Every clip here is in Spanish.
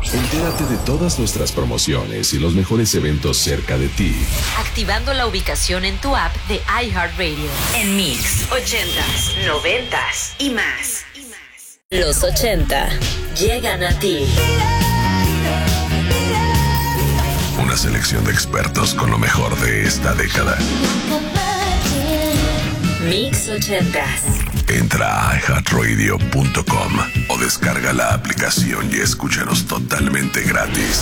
Entérate de todas nuestras promociones y los mejores eventos cerca de ti, activando la ubicación en tu app de iHeartRadio. En Mix 80s, 90s y más. Los 80 llegan a ti. Una selección de expertos con lo mejor de esta década. Mix 80s. Entra a iHeartRadio.com o descarga la aplicación y escúchanos totalmente gratis.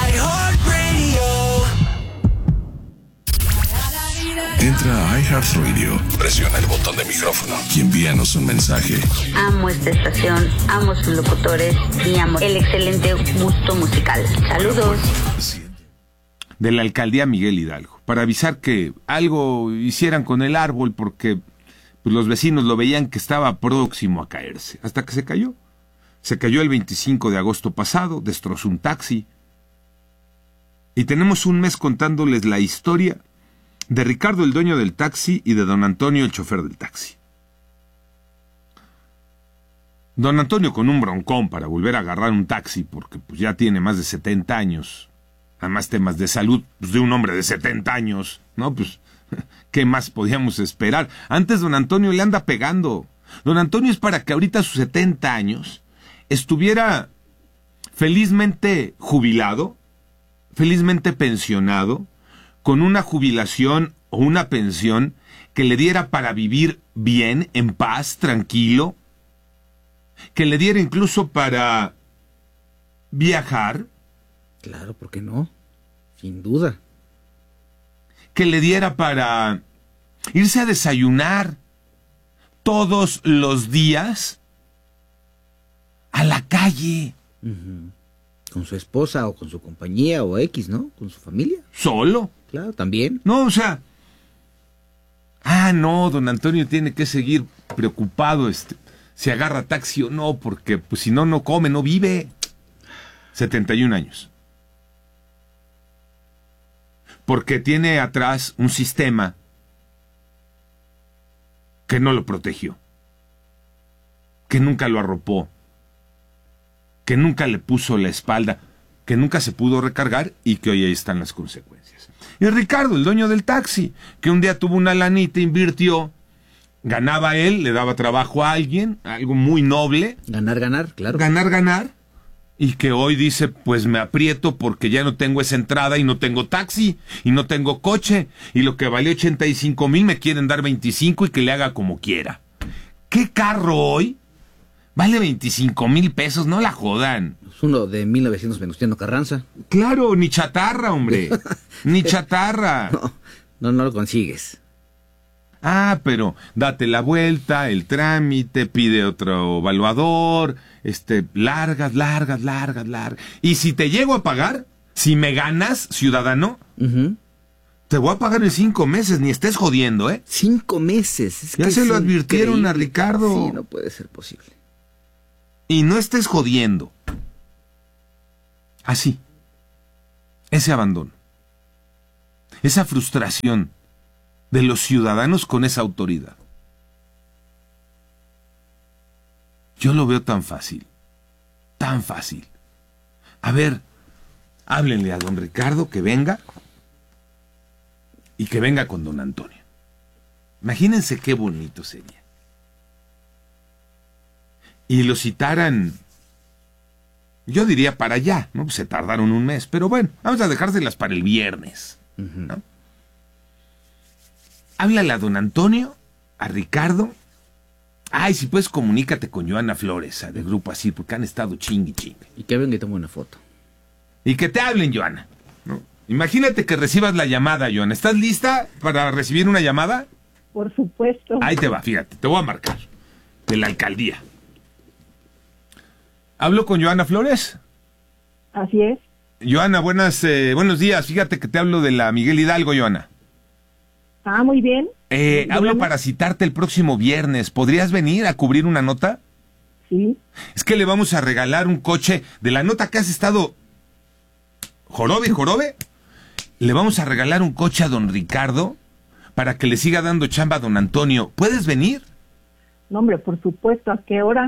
Entra a iHeartRadio, presiona el botón de micrófono y envíanos un mensaje. Amo esta estación, amo sus locutores y amo el excelente gusto musical. Saludos. De la alcaldía Miguel Hidalgo, para avisar que algo hicieran con el árbol porque pues, los vecinos lo veían que estaba próximo a caerse, hasta que se cayó. Se cayó el 25 de agosto pasado, destrozó un taxi. Y tenemos un mes contándoles la historia de Ricardo, el dueño del taxi, y de don Antonio, el chofer del taxi. Don Antonio con un broncón para volver a agarrar un taxi, porque pues, ya tiene más de 70 años. Además temas de salud, pues, de un hombre de 70 años, ¿no? Pues, ¿qué más podíamos esperar? Antes don Antonio le anda pegando. Don Antonio es para que ahorita a sus 70 años estuviera felizmente jubilado, felizmente pensionado, con una jubilación o una pensión que le diera para vivir bien, en paz, tranquilo, que le diera incluso para viajar. Claro, ¿por qué no? Sin duda. Que le diera para irse a desayunar todos los días a la calle. Uh-huh. Con su esposa o con su compañía o X, ¿no? Con su familia. ¿Solo? Claro, también. No, o sea... no, don Antonio tiene que seguir preocupado si agarra taxi o no, porque pues si no, no come, no vive. 71 años. Porque tiene atrás un sistema que no lo protegió, que nunca lo arropó, que nunca le puso la espalda, que nunca se pudo recargar y que hoy ahí están las consecuencias. Y Ricardo, el dueño del taxi, que un día tuvo una lanita, invirtió, ganaba él, le daba trabajo a alguien, algo muy noble. Ganar, claro. Ganar. Y que hoy dice, pues me aprieto porque ya no tengo esa entrada y no tengo taxi y no tengo coche. Y lo que vale 85,000 me quieren dar 25 y que le haga como quiera. ¿Qué carro hoy vale 25,000 pesos? No la jodan. Es uno de 1900 Venustiano Carranza. Claro, ni chatarra, hombre. Ni chatarra. No lo consigues. Pero date la vuelta, el trámite, pide otro evaluador, largas. Y si te llego a pagar, si me ganas, ciudadano, uh-huh, te voy a pagar en 5 meses, ni estés jodiendo, ¿eh? 5 meses. Ya se lo advirtieron a Ricardo. Sí, no puede ser posible. Y no estés jodiendo. Así. Ese abandono. Esa frustración de los ciudadanos con esa autoridad. Yo lo veo tan fácil. Tan fácil. A ver, háblenle a don Ricardo que venga y que venga con don Antonio. Imagínense qué bonito sería. Y lo citaran, yo diría para allá, ¿no? Pues se tardaron un mes, pero bueno, vamos a dejárselas para el viernes, ¿no? Háblale a don Antonio, a Ricardo. Si puedes, comunícate con Joana Flores, de Grupo Asir, porque han estado chingue. Y que venga y tome una foto. Y que te hablen, Joana, ¿no? Imagínate que recibas la llamada, Joana. ¿Estás lista para recibir una llamada? Por supuesto. Ahí te va, fíjate, te voy a marcar. De la alcaldía. ¿Hablo con Joana Flores? Así es. Joana, buenos días. Fíjate que te hablo de la Miguel Hidalgo, Joana. Muy bien. Hablo para citarte el próximo viernes. ¿Podrías venir a cubrir una nota? Sí. Es que le vamos a regalar un coche de la nota que has estado jorobe. Le vamos a regalar un coche a don Ricardo para que le siga dando chamba a don Antonio. ¿Puedes venir? No, hombre, por supuesto. ¿A qué hora?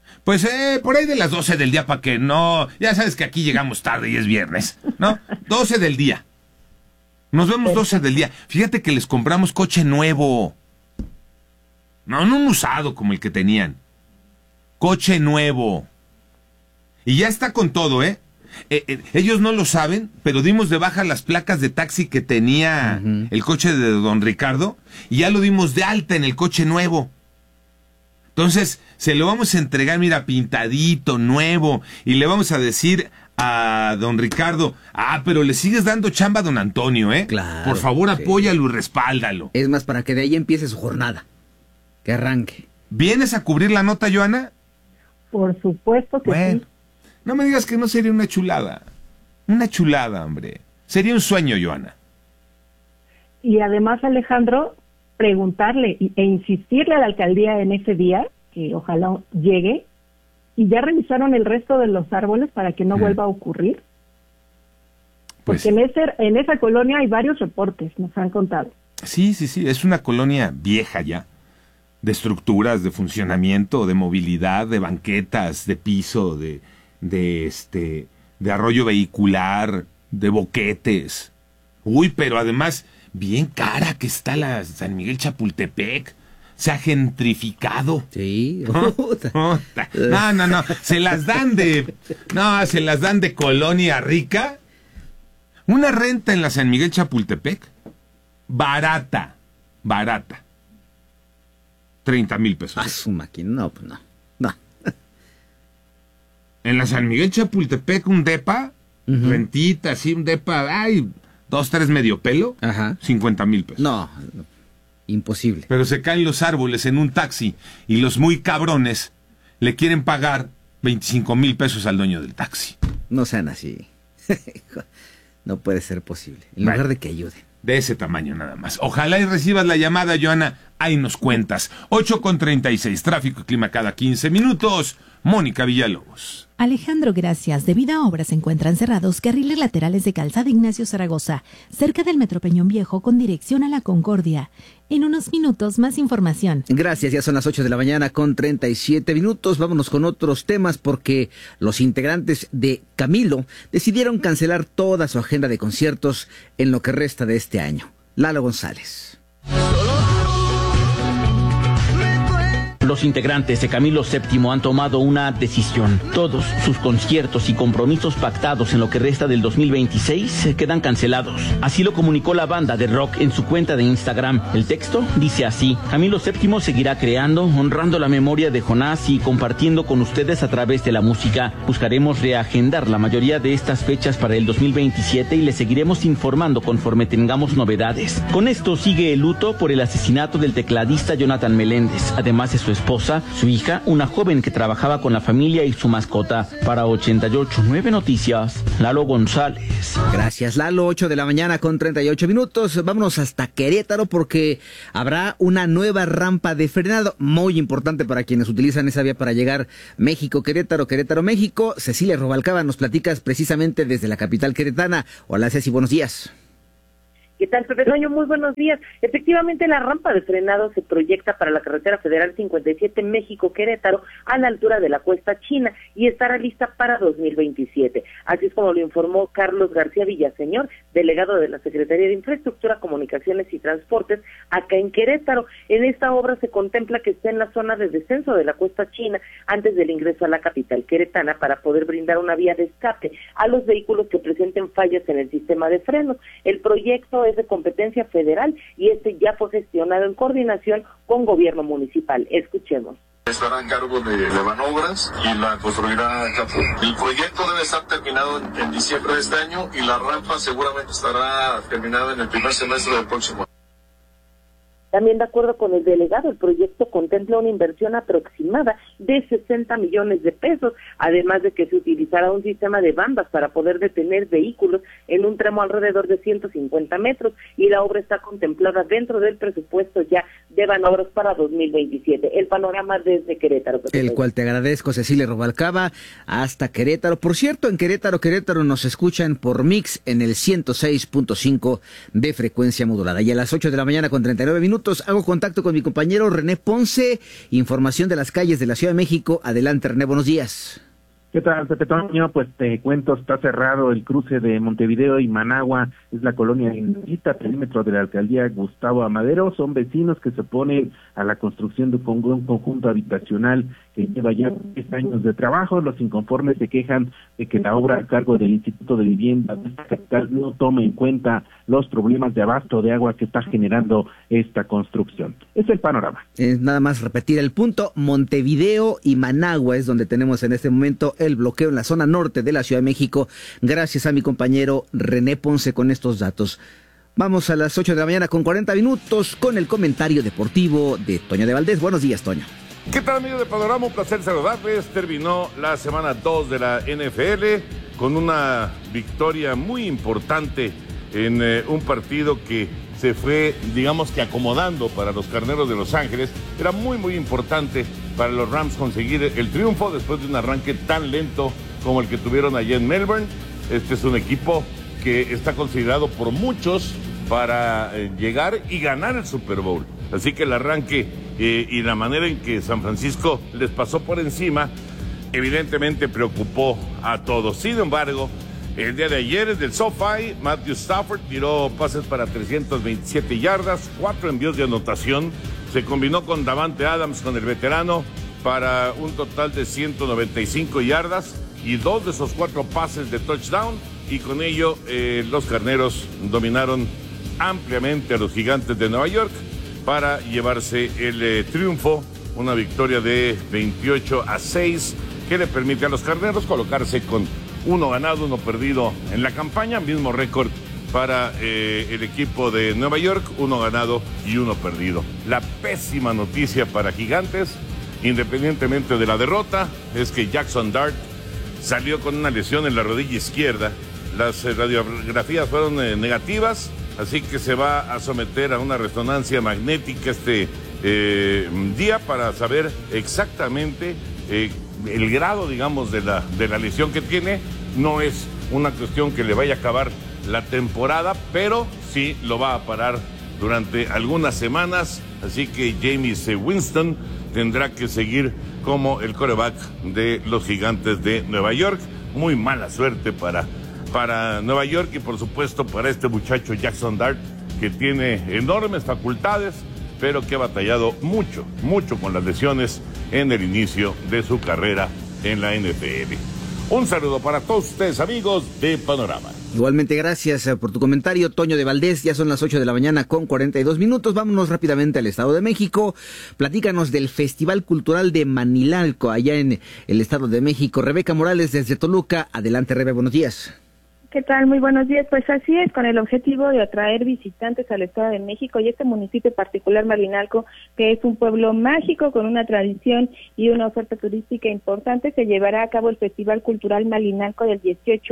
Pues por ahí de las 12 del día para que no... Ya sabes que aquí llegamos tarde y es viernes, ¿no? 12 del día. Nos vemos 12 del día. Fíjate que les compramos coche nuevo. No un usado como el que tenían. Coche nuevo. Y ya está con todo, ¿eh? Ellos no lo saben, pero dimos de baja las placas de taxi que tenía el coche de don Ricardo y ya lo dimos de alta en el coche nuevo. Entonces, se lo vamos a entregar, mira, pintadito, nuevo, y le vamos a decir a don Ricardo, pero le sigues dando chamba a don Antonio, ¿eh? Claro. Por favor, sí. apóyalo y respáldalo. Es más, para que de ahí empiece su jornada. Que arranque. ¿Vienes a cubrir la nota, Joana? Por supuesto que Bueno, sí. no me digas que no sería una chulada. Una chulada, hombre. Sería un sueño, Joana. Y además, Alejandro, preguntarle e insistirle a la alcaldía en ese día, que ojalá llegue, y ya revisaron el resto de los árboles para que no vuelva a ocurrir. Pues, Porque en esa colonia hay varios reportes, nos han contado. sí, es una colonia vieja ya. De estructuras, de funcionamiento, de movilidad, de banquetas, de piso, de arroyo vehicular, de boquetes. Uy, pero además, bien cara que está la San Miguel Chapultepec. Se ha gentrificado. Sí. No. Se las dan de colonia rica. Una renta en la San Miguel Chapultepec, barata. 30,000 pesos. Su máquina. No, pues no. En la San Miguel Chapultepec, un depa, rentita, así, un depa, 2, 3 medio pelo, Ajá. 50,000 pesos. No, imposible. Pero se caen los árboles en un taxi y los muy cabrones le quieren pagar 25,000 pesos al dueño del taxi. No sean así. No puede ser posible. En Bueno. lugar de que ayuden. De ese tamaño nada más. Ojalá y recibas la llamada, Joana. Ahí nos cuentas. 8:36. Tráfico y clima cada 15 minutos. Mónica Villalobos. Alejandro, gracias. Debido a obras se encuentran cerrados carriles laterales de Calzada Ignacio Zaragoza, cerca del Metro Peñón Viejo con dirección a La Concordia. En unos minutos más información. Gracias, ya son las 8 de la mañana con 37 minutos. Vámonos con otros temas porque los integrantes de Camilo decidieron cancelar toda su agenda de conciertos en lo que resta de este año. Lalo González. Los integrantes de Camilo VII han tomado una decisión. Todos sus conciertos y compromisos pactados en lo que resta del 2026 quedan cancelados. Así lo comunicó la banda de rock en su cuenta de Instagram. El texto dice así: Camilo VII seguirá creando, honrando la memoria de Jonás y compartiendo con ustedes a través de la música. Buscaremos reagendar la mayoría de estas fechas para el 2027 y les seguiremos informando conforme tengamos novedades. Con esto sigue el luto por el asesinato del tecladista Jonathan Meléndez, además de su esposa, su hija, una joven que trabajaba con la familia y su mascota. Para 88.9 Noticias, Lalo González. Gracias, Lalo. 8 de la mañana con 38 minutos. Vámonos hasta Querétaro porque habrá una nueva rampa de frenado muy importante para quienes utilizan esa vía para llegar México-Querétaro, Querétaro-México. Cecilia Rubalcaba, nos platicas precisamente desde la capital queretana. Hola, Ceci, buenos días. ¿Qué tal, Pepe Toño? Muy buenos días. Efectivamente, la rampa de frenado se proyecta para la carretera federal 57 México-Querétaro a la altura de la Cuesta China y estará lista para 2027. Así es como lo informó Carlos García Villaseñor, delegado de la Secretaría de Infraestructura, Comunicaciones y Transportes acá en Querétaro. En esta obra se contempla que esté en la zona de descenso de la Cuesta China antes del ingreso a la capital queretana para poder brindar una vía de escape a los vehículos que presenten fallas en el sistema de frenos. El proyecto es de competencia federal y ya fue gestionado en coordinación con gobierno municipal. Escuchemos. Estará en cargo de Banobras y la construirá Capur. El proyecto debe estar terminado en diciembre de este año y la rampa seguramente estará terminada en el primer semestre del próximo año. También de acuerdo con el delegado, el proyecto contempla una inversión aproximada de 60 millones de pesos, además de que se utilizará un sistema de bandas para poder detener vehículos en un tramo alrededor de 150 metros y la obra está contemplada dentro del presupuesto ya de Banobras para 2027. El panorama desde Querétaro. El cual te agradezco, Cecilia Rubalcaba, hasta Querétaro. Por cierto, en Querétaro nos escuchan por Mix en el 106.5 de frecuencia modulada. Y a las 8 de la mañana con 39 minutos minutos. Hago contacto con mi compañero René Ponce. Información de las calles de la Ciudad de México. Adelante, René, buenos días. ¿Qué tal, Pepe Toño? Pues te cuento, está cerrado el cruce de Montevideo y Managua, es la colonia Lindavista, perímetro de la alcaldía Gustavo Amadero. Son vecinos que se oponen a la construcción de un conjunto habitacional que lleva ya 10 años de trabajo. Los inconformes se quejan de que la obra a cargo del Instituto de Vivienda de esta capital no toma en cuenta los problemas de abasto de agua que está generando esta construcción. Es el panorama. Nada más repetir el punto, Montevideo y Managua es donde tenemos en este momento el bloqueo en la zona norte de la Ciudad de México. Gracias a mi compañero René Ponce con estos datos. Vamos a las 8 de la mañana con 40 minutos con el comentario deportivo de Toño de Valdés. Buenos días, Toño. ¿Qué tal, amigos de Panorama? Un placer saludarles. Terminó la semana 2 de la NFL con una victoria muy importante en un partido que se fue, digamos que acomodando para los Carneros de Los Ángeles. Era muy, muy importante para los Rams conseguir el triunfo después de un arranque tan lento como el que tuvieron allá en Melbourne. Este es un equipo que está considerado por muchos para llegar y ganar el Super Bowl. Así que el arranque y la manera en que San Francisco les pasó por encima, evidentemente preocupó a todos. Sin embargo, el día de ayer, desde el SoFi, Matthew Stafford tiró pases para 327 yardas, 4 envíos de anotación. Se combinó con Davante Adams, con el veterano, para un total de 195 yardas y 2 de esos 4 pases de touchdown. Y con ello, los Carneros dominaron ampliamente a los Gigantes de Nueva York para llevarse el triunfo, una victoria de 28-6 que le permite a los Carneros colocarse con 1 ganado, 1 perdido en la campaña, mismo récord para el equipo de Nueva York, 1 ganado y 1 perdido. La pésima noticia para Gigantes, independientemente de la derrota, es que Jackson Dart salió con una lesión en la rodilla izquierda. Las radiografías fueron negativas, así que se va a someter a una resonancia magnética este día para saber exactamente el grado, digamos, de la lesión que tiene. No es una cuestión que le vaya a acabar la temporada, pero sí lo va a parar durante algunas semanas, así que Jameis Winston tendrá que seguir como el quarterback de los Gigantes de Nueva York. Muy mala suerte para Nueva York y por supuesto para este muchacho Jackson Dart, que tiene enormes facultades, pero que ha batallado mucho con las lesiones en el inicio de su carrera en la NFL. Un saludo para todos ustedes, amigos de Panorama. Igualmente, gracias por tu comentario, Toño de Valdés. Ya son las 8 de la mañana con 42 minutos. Vámonos rápidamente al Estado de México. Platícanos del Festival Cultural de Manilalco, allá en el Estado de México. Rebeca Morales, desde Toluca. Adelante, Rebe, buenos días. ¿Qué tal? Muy buenos días. Pues así es, con el objetivo de atraer visitantes al Estado de México y este municipio particular, Malinalco, que es un pueblo mágico con una tradición y una oferta turística importante, se llevará a cabo el Festival Cultural Malinalco del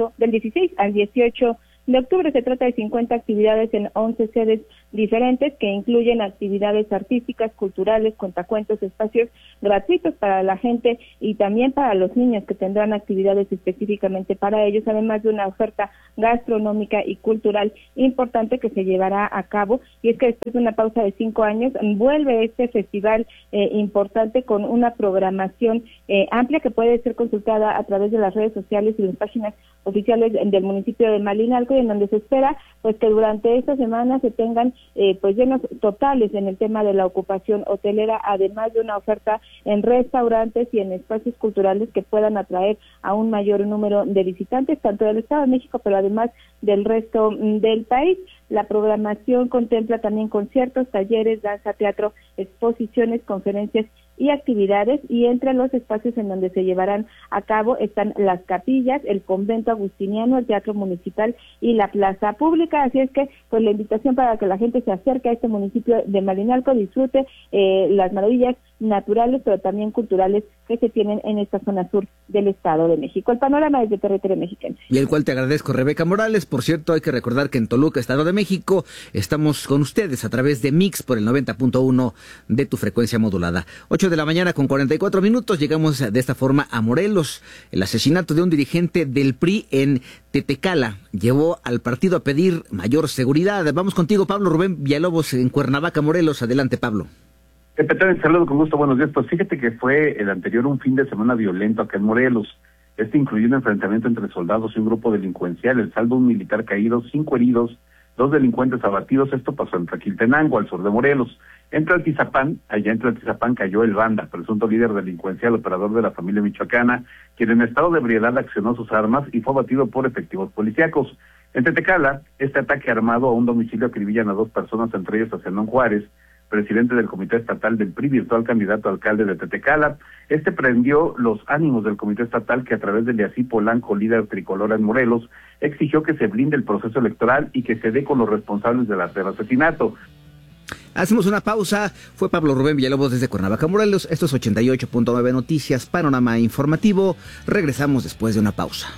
16 al 18 de octubre. Se trata de 50 actividades en 11 sedes diferentes que incluyen actividades artísticas, culturales, cuentacuentos, espacios gratuitos para la gente y también para los niños, que tendrán actividades específicamente para ellos, además de una oferta gastronómica y cultural importante que se llevará a cabo. Y es que después de una pausa de 5 años vuelve este festival importante con una programación amplia que puede ser consultada a través de las redes sociales y las páginas oficiales del municipio de Malinalco, y en donde se espera pues que durante esta semana se tengan pues llenos totales en el tema de la ocupación hotelera, además de una oferta en restaurantes y en espacios culturales que puedan atraer a un mayor número de visitantes, tanto del Estado de México, pero además del resto del país. La programación contempla también conciertos, talleres, danza, teatro, exposiciones, conferencias y actividades, y entre los espacios en donde se llevarán a cabo están las capillas, el convento agustiniano, el teatro municipal y la plaza pública. Así es que pues la invitación para que la gente se acerque a este municipio de Malinalco, disfrute las maravillas naturales, pero también culturales que se tienen en esta zona sur del Estado de México. El panorama desde territorio mexicano. Y el cual te agradezco, Rebeca Morales. Por cierto, hay que recordar que en Toluca, Estado de México, estamos con ustedes a través de Mix por el 90.1 de tu frecuencia modulada. 8 de la mañana con 44 minutos. Llegamos de esta forma a Morelos. El asesinato de un dirigente del PRI en Tetecala llevó al partido a pedir mayor seguridad. Vamos contigo, Pablo Rubén Villalobos, en Cuernavaca, Morelos. Adelante, Pablo. Te saludo con gusto, buenos días. Pues fíjate que fue el anterior un fin de semana violento acá en Morelos. Este incluyó un enfrentamiento entre soldados y un grupo delincuencial. El saldo, un militar caído, 5 heridos, 2 delincuentes abatidos. Esto pasó en Tlaquiltenango, al sur de Morelos. En Tlaltizapán cayó el Banda, presunto líder delincuencial, operador de la familia michoacana, quien en estado de ebriedad accionó sus armas y fue abatido por efectivos policíacos. En Tetecala, este ataque armado a un domicilio acribillan a 2 personas, entre ellos a Zenón Juárez, presidente del Comité Estatal del PRI, virtual candidato a alcalde de Tetecala. Este prendió los ánimos del Comité Estatal, que a través de Leasí Polanco, líder tricolor en Morelos, exigió que se blinde el proceso electoral y que se dé con los responsables del asesinato. Hacemos una pausa. Fue Pablo Rubén Villalobos desde Cuernavaca, Morelos. Esto es 88.9 Noticias, panorama informativo. Regresamos después de una pausa.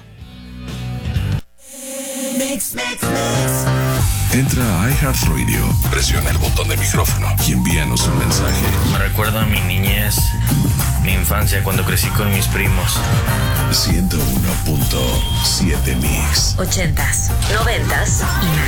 Entra a iHeartRadio, presiona el botón de micrófono y envíanos un mensaje. Me recuerda a mi niñez, mi infancia, cuando crecí con mis primos. 101.7 Mix. 80s, 90s y más.